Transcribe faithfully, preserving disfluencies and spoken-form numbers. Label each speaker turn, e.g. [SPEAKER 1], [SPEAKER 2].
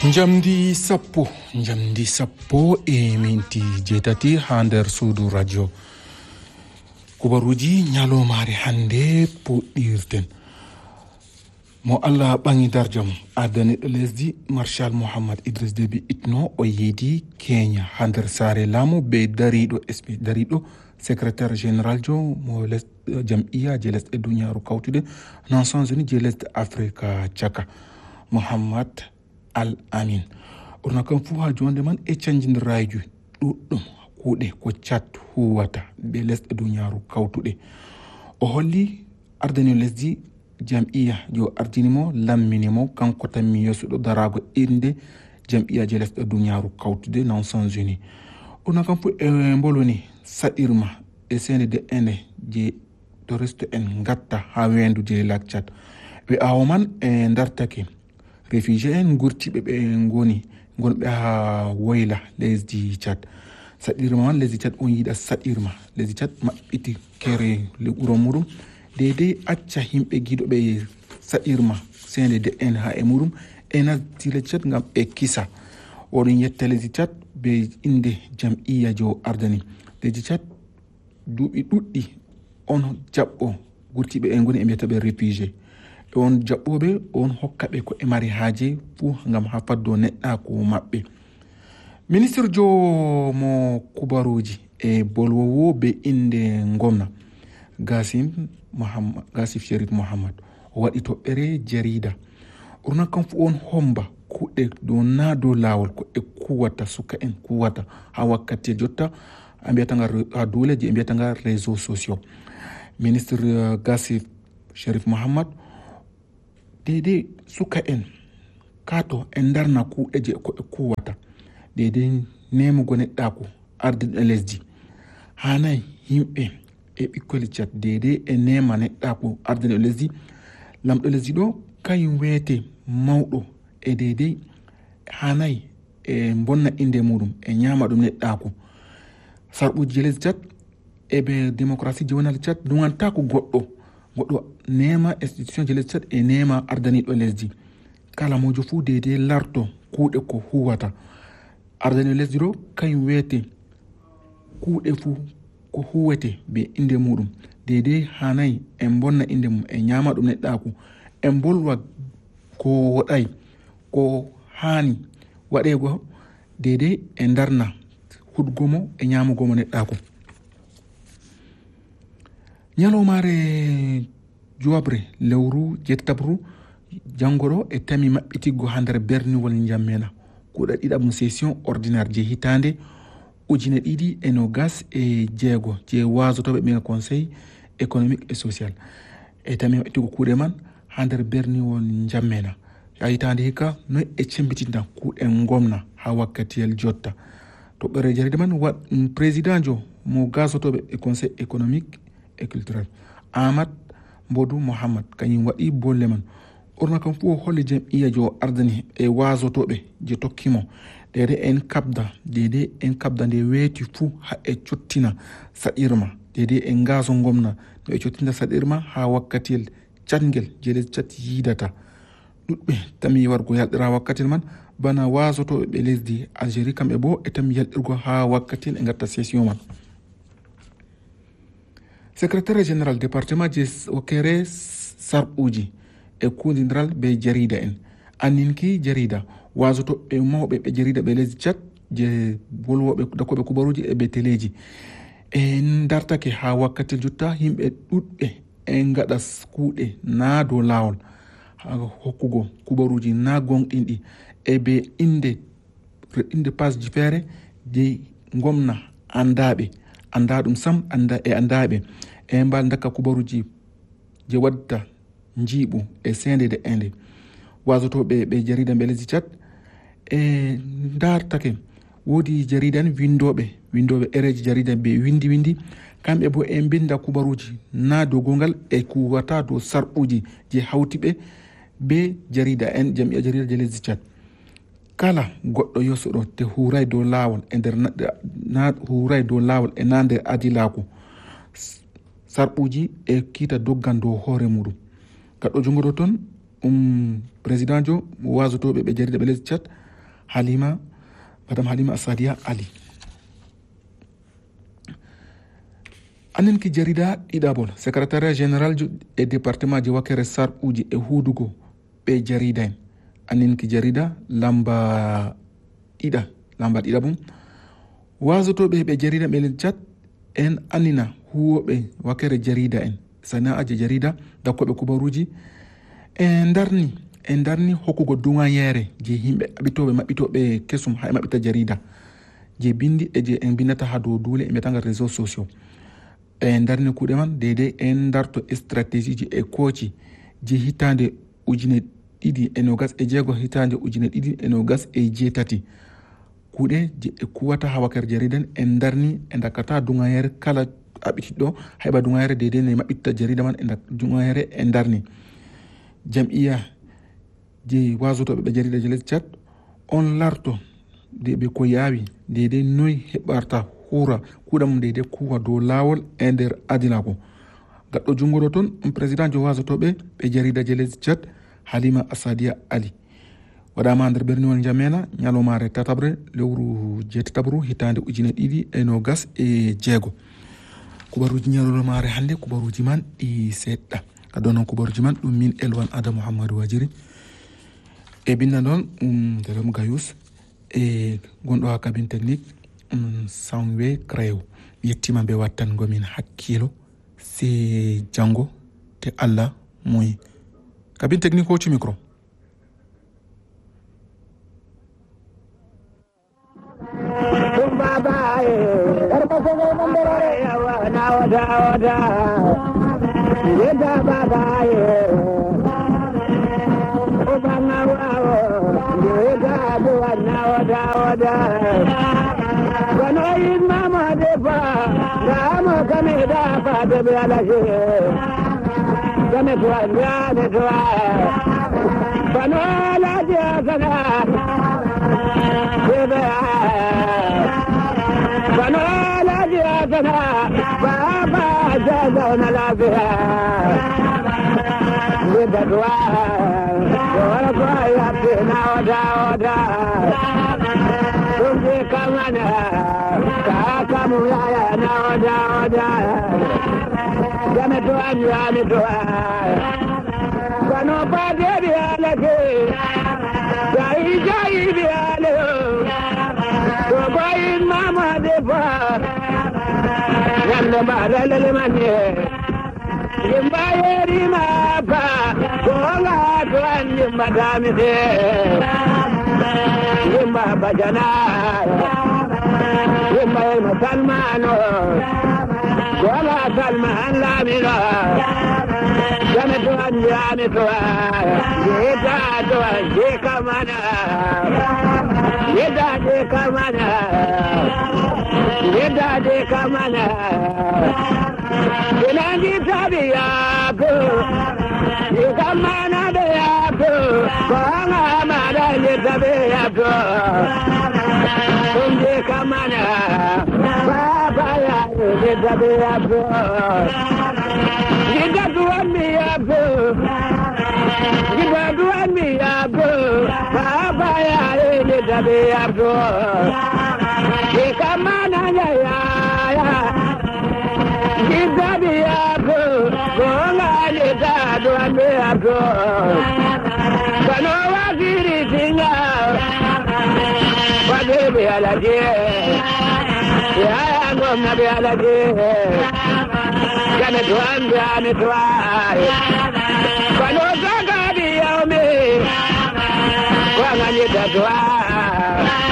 [SPEAKER 1] Jamdi sappo jamdi sappo e minti jetati ha nder suudu radio kubaruji nyalomare hande puɗɗirten mo Allah ɓangi darjam ardaniɗo lesdi Marshal Mohammad Idris Deby Itno o yeedi Kenya ha nder saare laamu be dariɗo espi dariɗo secrétaire général jo mo les jam'iya je lesɗe duniyaru kawtude Nations Unies je lesɗe Afrika caka Mohammad Al Amin ɓurna kam fu ha jonde man e canjindirayju ɗuɗɗum kuuɗe ko cat huwata ɓe lesɗe duniyaru kawtuɗe o holli ardani lesdi jam'iya jo ardinimo lamminimo kanko tammi yesuɗo darago inde jam'iya je lesɗe duniyaru kawtude Nations Unies ɓurna kam fu e boloni saɗirma e sende de ende je touriste en gatta ha wendu je lac Tchad ɓe awo man e dartake réfugié en gurtiɓe ɓe ngoni gonɓe ha woyla lesdi Tchad saɗirma man lesdi Tchad on yiɗa saɗirma lesdi Tchad maɓɓiti kere wuro muɗum dedei acca himɓe giɗoɓe saɗirma sende de en ha e muɗum e nasdi lesdi Tchad ngam ɓe kisa oɗon yetta lesdi Tchad be inde jam'iya jo ardani lesdi Tchad duuɓi ɗuɗɗi on jaɓɓo gurtiɓe en ngoni e mbiyataɓe réfugié on jaɓɓoɓe on hokkaɓe ko e mari haaje fuu ngam ha faddo neɗɗako maɓɓe ministre jo mo kubaruji e bolwowo be inde gomna Gasim Mohammad Gasif Sherif Mohammad o waɗi toɓɓere jarida ɓurna kam fu on homba kuɗe dow na dow lawol ko e kuwata suka en kuwata ha wakkati jotta a mbiyatanga ha dule je mbiyatanga réseaux sociaux ministre Gasif Sherif Mohammad dede suka en kato en darna kuuɗe je ko e kuwata dede nemugo neɗɗako ardiɗo lesdi hanai yimɓe e ɓikkoli Tchad dede e nema neɗɗako ardiɗo lesdi lamɗo lesdi ɗo kañum wiyete mawɗo e dede hanai e bonna inde muɗum e ñama ɗum neɗɗako sarɓuji je lesdi Tchad e ɓe démocratie je wonal Tchad dugantako goɗɗo goɗɗo nema institution je lesdi Tchad e nema ardaniɗo lesdi kala mojo fu dede larto kuuɗe ko huwata ardaniɗo lesdi ɗo kañum wiyete kuuɗe fu ko huwete be inde muɗum dede hanayi en bonna inde mum e ñama ɗum neɗɗako en bolwa ko woɗay ko hani waɗego dede e darna hudgomo e ñamugomo neɗɗako ñalowmare jowabre lewru jettabru jangoro e tami maɓɓitiggo ha nder berniwol jammena kuuɗa ɗiɗaɓum session ordinaire je hitande ujune ɗiɗi e nogas e jeego je wasotoɓe ɓe conseil économique et social e tami maɓɓitiggo kuuɗe man ha nder berniwol jammena ha hitande hikka noy e cembitinta kuuɗe gomna ha wakkatiyel jotta toɓɓere jaride man wat président jo mo gasotoɓe e conseil économique et culturel Ahmad Bodou Mohammad kañum waɗi bolle man ɓurna kam fu o holli jam'iya jo ardani e wasotoɓe je tokkimo dede en kabda dede en kabda nde weeti fuu ha e cottina saɗirma dede en gaso gomna no e cottinta saɗirma ha wakkatiyel catgel je lesdi Tchad yidata ɗuɗɓe tami wargo yalɗira wakkatel man bana wasotoɓe ɓe lesdi Algérie kamɓe bo e tami yalɗirgo ha wakkatiyel e gatta session man secrétaire général département je okere sarɓuji e kudindiral be jarida en anninki jarida wasoto ɓe mawɓe ɓe jarida ɓe lesdi Tchad je bolwoɓe dakoɓe kubaruji e ɓe téléji e dartake ha wakkati jotta yimɓe ɗuɗɓe e gaɗa kuuɗe na dow lawol ha hokkugo kubaruji na gonɗinɗi e ɓe inde inde page ji feere je gomna andaɓe anda ɗum sam anda e andaɓe e mbal dakka kubaruji je wadda jiiɓu e sende de ende wasotoɓe ɓe jarida ɓe lesdi Tchad e dartake woodi jarida en windoɓe windoɓe ɗereji jarida ɓe windi windi kamɓe bo e binda kubaruji na dow gongal e kuwata dow sarɓuji je hawtiɓe be jarida en jam'iya jarida je lesdi Tchad kala goɗɗo yosoɗo te huray dow lawol e nder na huray dow lawol e na nder adilako sarɓuji e kiita doggan dow hoore muɗum gaɗɗo jongoɗo toon um président jo wasotoɓe ɓe jarida ɓe lesdi Tchad Halima, Madame Halima Assadia Ali. Anen ki jarida idabol secrétaire général et département de Wakere Sar uji e hudugo be jarida en anen ki jarida lamba ida lamba ida bum wazoto be be jarida be chat en anina huwobe Wakere jarida en sana aje jarida dakobe kubaruji en darni en darni hokkugo dunga yere je himbe abitobe mabitobe kesum hay mabita jarida je bindi e je en binata hado dule e metanga réseaux sociaux en darni kuuɗe man dede en darto stratégie ji e kooci je hitande ujune ɗiɗi e nogas e jeego hitande ujune ɗiɗi e nogas e jeetati kuuɗe je e kuwata ha Wakere jarida en darni e dakkata dungayere kala aɓitiɗɗo hayɓa dungayere dede ne maɓɓitta jarida man e dak dungayere en darni jam'iya je wasotoɓe ɓe jarida je lesdi Tchad on larto de ɓe ko yaawi dede noyi heɓarta hura kuuɗa mum deyde kuwa dow laawol e nder adinako gaɗɗo jungo ɗo toon ɗum président jo wasotoɓe ɓe jarida je lesdi Tchad Halima Assadia Ali waɗama nder ɓerniwol Jamena ñalomare tatabre lewru jeetatabru hitande ujune ɗiɗi e nogas e jeego kubaruji ñalolomare hannde kubaruji man ɗi seɗɗa kadi noon kubaruji man ɗum min Elwan Ada Mouhamadou Wajiri e binda noon ɗum Delem Gayus e gonɗo ha cabine technique um, Sanwe Krew yettima be wattan gomin hakkilo se jango te Allah moyi cabine technique hoci micro
[SPEAKER 2] Wanayin mama defa, dama kame dafa da biyalashe, game tuwa ne tuwa, bano lafiya sana, bebe bano lafiya sana, ba ba ja zauna lafiya, bebe tuwa, wala tuwa ya fi na wada wada. Tunje kamana kaka muyaya na oda oda Jame tuwa jame tuwa Kano pade bialake Jai jai biale Kokoyin mama defa Yande bada lele manye Jimba yeri mapa Konga tuwan jimba damite Yimba bajana Yimba yelma salmano Wala salman lamino Jame tuwan jame tuwan Yeda tuwan jeka mana Yeda jeka mana Yeda jeka mana Yenangi tabiyaku Jeka mana beyaku Konga mana yetabeyaku Kunje kamana Baba ya yetabeyaku Yeda tuwan miyaku Yeda tuwan miyaku Baba ya yetabeyaku Jeka mana ya Yetabeyaku Konga yeta tuwan miyaku Kano wakiri singa Wade be alaje Ya ya gomna be alaje Jane tuan jane tuan Kano saka di yaume Wanganye tatuan